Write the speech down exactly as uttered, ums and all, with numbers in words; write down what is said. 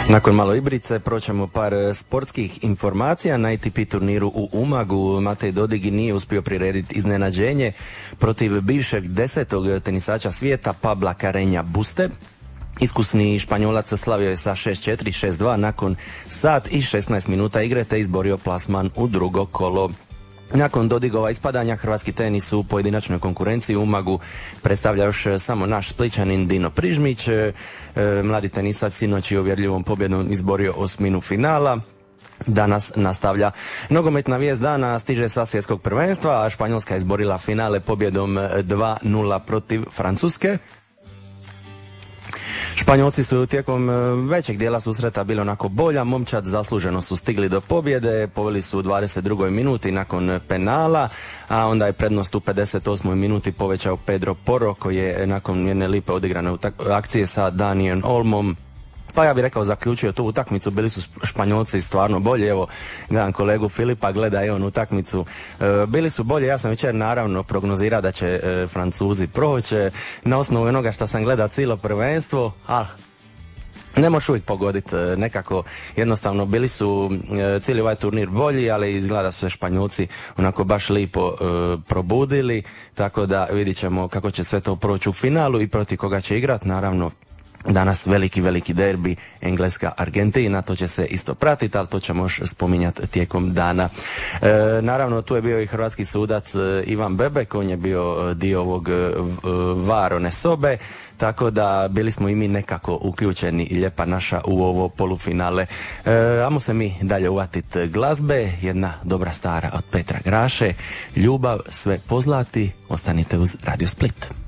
Nakon malo Ibrice proćemo par sportskih informacija. Na A T P turniru u Umagu Matej Dodigi nije uspio prirediti iznenađenje protiv bivšeg desetog tenisača svijeta Pabla Carreña Buste. Iskusni Španjolac slavio je sa šest četiri, šest dva nakon sat i šesnaest minuta igre te izborio plasman u drugo kolo. Nakon Dodigova ispadanja hrvatski tenis u pojedinačnoj konkurenciji u Umagu predstavlja još samo naš Splićanin Dino Prižmić. E, mladi tenisač sinoć je uvjerljivom pobjedom izborio osminu finala. Danas nastavlja nogometna vijest dana, stiže sa svjetskog prvenstva, a Španjolska je izborila finale pobjedom dva nula protiv Francuske. Španjolci su tijekom većeg dijela susreta bili onako bolja, momčad zasluženo su stigli do pobjede, poveli su u dvadeset drugoj minuti nakon penala, a onda je prednost u pedeset osmoj minuti povećao Pedro Porro koji je nakon jedne lipe odigrane akcije sa Danijem Olmom, pa ja bih rekao zaključio tu utakmicu. Bili su Španjolci stvarno bolji, evo gledam kolegu Filipa, gleda i on utakmicu, e, bili su bolji, ja sam večer naravno prognozirao da će e, Francuzi proći na osnovu onoga što sam gledao cijelo prvenstvo, a ne možeš uvijek pogoditi, nekako jednostavno bili su e, cijeli ovaj turnir bolji, ali izgleda da su se Španjolci onako baš lipo e, probudili, tako da vidit ćemo kako će sve to proći u finalu i protiv koga će igrati. Naravno danas veliki, veliki derbi Engleska-Argentina, to će se isto pratiti, ali to ćemo još spominjati tijekom dana. E, naravno, tu je bio i hrvatski sudac e, Ivan Bebek, on je bio dio ovog e, varone sobe, tako da bili smo i mi nekako uključeni i lijepa naša u ovo polufinale. E, ajmo se mi dalje uvatiti glazbe, jedna dobra stara od Petra Graše, Ljubav sve pozlati, ostanite uz Radio Split.